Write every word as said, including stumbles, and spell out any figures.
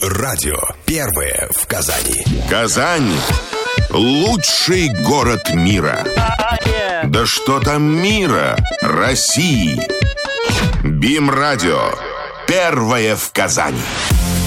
Радио первое в Казани. Казань – лучший город мира. Да что там мира, России. БИМ-радио первое в Казани.